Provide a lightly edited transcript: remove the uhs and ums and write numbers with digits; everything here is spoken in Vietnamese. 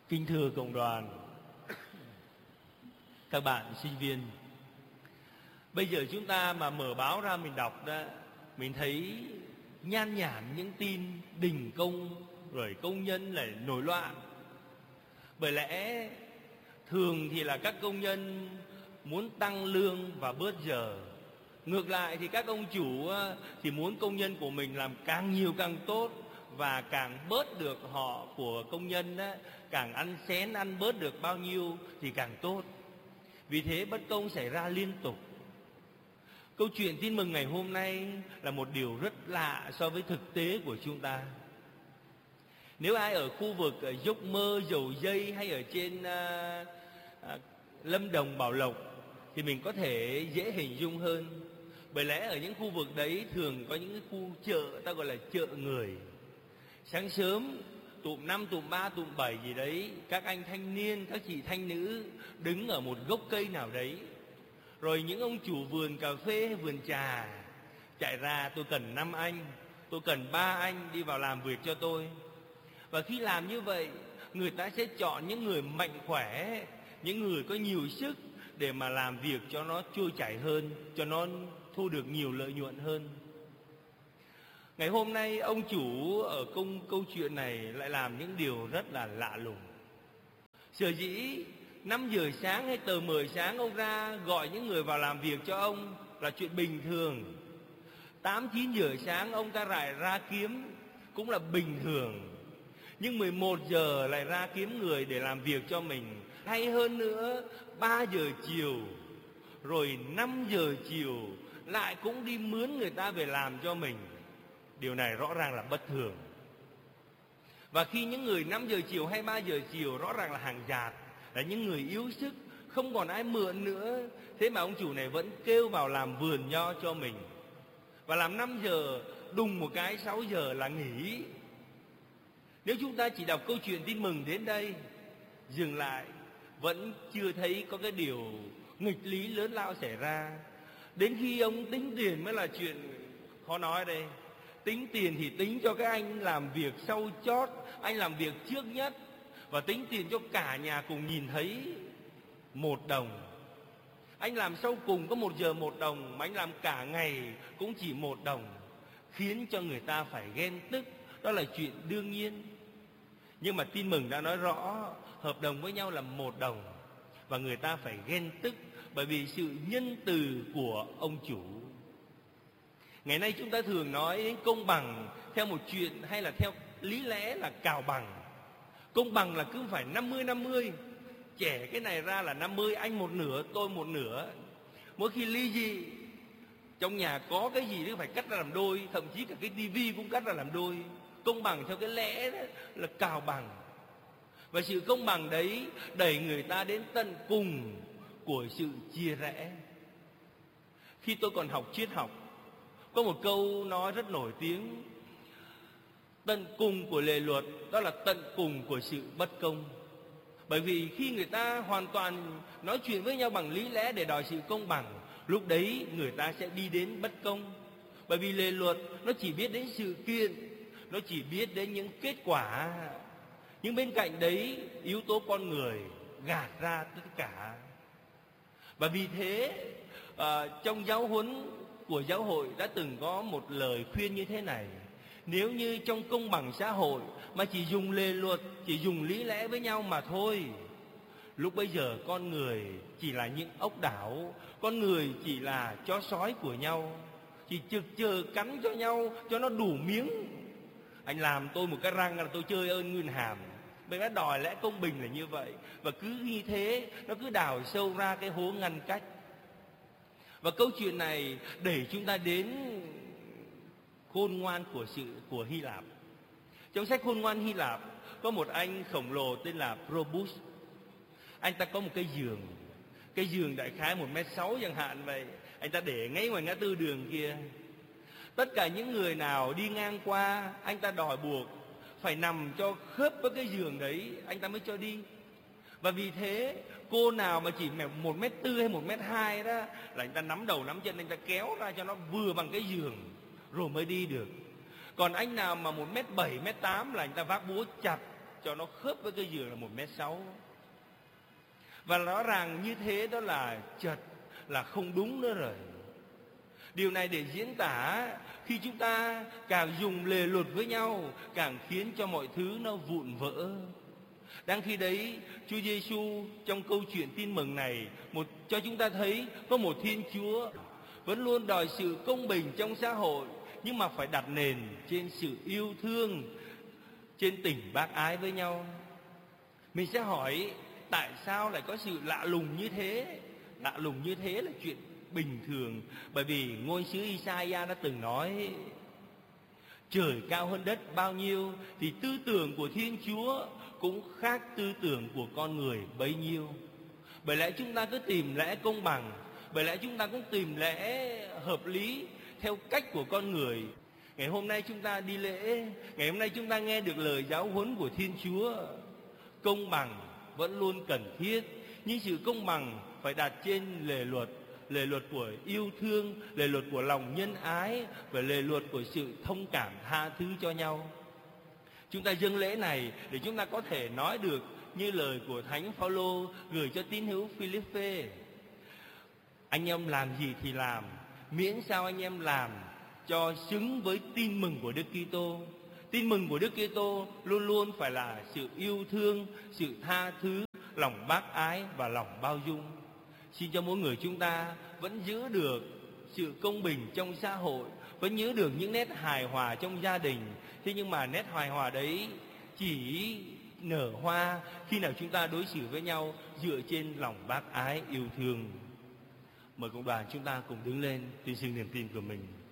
Kính thưa cộng đoàn, các bạn sinh viên, bây giờ chúng ta mà mở báo ra mình đọc đó, mình thấy nhan nhản những tin đình công rồi công nhân lại nổi loạn. Bởi lẽ thường thì là các công nhân muốn tăng lương và bớt giờ. Ngược lại thì các ông chủ thì muốn công nhân của mình làm càng nhiều càng tốt, và càng bớt được họ của công nhân càng ăn xén, ăn bớt được bao nhiêu thì càng tốt. Vì thế bất công xảy ra liên tục. Câu chuyện tin mừng ngày hôm nay là một điều rất lạ so với thực tế của chúng ta. Nếu ai ở khu vực ở Dốc Mơ, Dầu Dây hay ở trên Lâm Đồng, Bảo Lộc thì mình có thể dễ hình dung hơn. Bởi lẽ ở những khu vực đấy thường có những cái khu chợ ta gọi là chợ người. Sáng sớm tụm 5, tụm 3, tụm 7 gì đấy, các anh thanh niên, các chị thanh nữ đứng ở một gốc cây nào đấy. Rồi những ông chủ vườn cà phê hay vườn trà chạy ra: tôi cần 5 anh, tôi cần 3 anh đi vào làm việc cho tôi. Và khi làm như vậy, người ta sẽ chọn những người mạnh khỏe, những người có nhiều sức để mà làm việc cho nó trôi chảy hơn, cho nó thu được nhiều lợi nhuận hơn. Ngày hôm nay ông chủ ở câu chuyện này lại làm những điều rất là lạ lùng. Sở dĩ 5 giờ sáng hay tờ 10 sáng ông ra gọi những người vào làm việc cho ông là chuyện bình thường. 8, 9 giờ sáng ông ta lại ra kiếm cũng là bình thường. Nhưng 11 giờ lại ra kiếm người để làm việc cho mình. Hay hơn nữa, 3 giờ chiều rồi 5 giờ chiều lại cũng đi mướn người ta về làm cho mình. Điều này rõ ràng là bất thường. Và khi những người 5 giờ chiều hay 3 giờ chiều rõ ràng là hàng dạt, là những người yếu sức, không còn ai mượn nữa, thế mà ông chủ này vẫn kêu vào làm vườn nho cho mình. Và làm 5 giờ, đùng một cái 6 giờ là nghỉ. Nếu chúng ta chỉ đọc câu chuyện tin mừng đến đây, dừng lại, vẫn chưa thấy có cái điều nghịch lý lớn lao xảy ra. Đến khi ông tính tiền mới là chuyện khó nói đây. Tính tiền thì tính cho các anh làm việc sau chót, anh làm việc trước nhất, và tính tiền cho cả nhà cùng nhìn thấy 1 đồng. Anh làm sau cùng có 1 giờ 1 đồng, mà anh làm cả ngày cũng chỉ 1 đồng, khiến cho người ta phải ghen tức. Đó là chuyện đương nhiên. Nhưng mà tin mừng đã nói rõ hợp đồng với nhau là 1 đồng, và người ta phải ghen tức bởi vì sự nhân từ của ông chủ. Ngày nay chúng ta thường nói đến công bằng theo một chuyện hay là theo lý lẽ là cào bằng. Công bằng là cứ phải 50-50, chẻ cái này ra là 50, anh 1/2, tôi 1/2. Mỗi khi ly dị, trong nhà có cái gì cũng phải cắt ra làm đôi, thậm chí cả cái tivi cũng cắt ra làm đôi. Công bằng theo cái lẽ đó là cào bằng. Và sự công bằng đấy đẩy người ta đến tận cùng của sự chia rẽ. Khi tôi còn học triết học, có một câu nói rất nổi tiếng: tận cùng của lề luật đó là tận cùng của sự bất công. Bởi vì khi người ta hoàn toàn nói chuyện với nhau bằng lý lẽ để đòi sự công bằng, lúc đấy người ta sẽ đi đến bất công. Bởi vì lề luật nó chỉ biết đến sự kiện, nó chỉ biết đến những kết quả. Nhưng bên cạnh đấy, yếu tố con người gạt ra tất cả. Và vì thế trong giáo huấn của giáo hội đã từng có một lời khuyên như thế này: nếu như trong công bằng xã hội mà chỉ dùng lề luật, chỉ dùng lý lẽ với nhau mà thôi, lúc bấy giờ con người chỉ là những ốc đảo, con người chỉ là chó sói của nhau, chỉ trực chờ cắn cho nhau cho nó đủ miếng. Anh làm tôi một cái răng là tôi chơi ơn nguyên hàm. Bởi đã đòi lẽ công bình là như vậy. Và cứ như thế nó cứ đào sâu ra cái hố ngăn cách. Và câu chuyện này đẩy chúng ta đến khôn ngoan của Hy Lạp. Trong sách Khôn ngoan Hy Lạp có một anh khổng lồ tên là Probus. Anh ta có một cái giường. Cái giường đại khái 1m6 chẳng hạn vậy. Anh ta để ngay ngoài ngã tư đường kia. Tất cả những người nào đi ngang qua, anh ta đòi buộc phải nằm cho khớp với cái giường đấy, anh ta mới cho đi. Và vì thế cô nào mà chỉ 1m4 hay 1m2 đó là anh ta nắm đầu nắm chân, anh ta kéo ra cho nó vừa bằng cái giường rồi mới đi được. Còn anh nào mà 1m7, 1m8 là anh ta vác búa chặt cho nó khớp với cái giường là 1m6. Và rõ ràng như thế đó là chật, là không đúng nữa rồi. Điều này để diễn tả khi chúng ta càng dùng lề luật với nhau, càng khiến cho mọi thứ nó vụn vỡ. Đang khi đấy, Chúa Giêsu trong câu chuyện tin mừng này cho chúng ta thấy có một Thiên Chúa vẫn luôn đòi sự công bình trong xã hội, nhưng mà phải đặt nền trên sự yêu thương, trên tình bác ái với nhau. Mình sẽ hỏi tại sao lại có sự lạ lùng như thế? Lạ lùng như thế là chuyện bình thường, bởi vì ngôn sứ Isaiah đã từng nói: trời cao hơn đất bao nhiêu thì tư tưởng của Thiên Chúa cũng khác tư tưởng của con người bấy nhiêu. Bởi lẽ chúng ta cứ tìm lẽ công bằng, bởi lẽ chúng ta cũng tìm lẽ hợp lý theo cách của con người. Ngày hôm nay chúng ta đi lễ, ngày hôm nay chúng ta nghe được lời giáo huấn của Thiên Chúa. Công bằng vẫn luôn cần thiết, nhưng sự công bằng phải đặt trên lề luật của yêu thương, lề luật của lòng nhân ái và lề luật của sự thông cảm tha thứ cho nhau. Chúng ta dâng lễ này để chúng ta có thể nói được như lời của Thánh Phaolô gửi cho tín hữu Philippe: anh em làm gì thì làm, miễn sao anh em làm cho xứng với tin mừng của Đức Kitô. Tin mừng của Đức Kitô luôn luôn phải là sự yêu thương, sự tha thứ, lòng bác ái và lòng bao dung. Xin cho mỗi người chúng ta vẫn giữ được sự công bình trong xã hội, vẫn giữ được những nét hài hòa trong gia đình. Thế nhưng mà nét hài hòa đấy chỉ nở hoa khi nào chúng ta đối xử với nhau dựa trên lòng bác ái yêu thương. Mời cộng đoàn chúng ta cùng đứng lên tuyên xưng niềm tin của mình.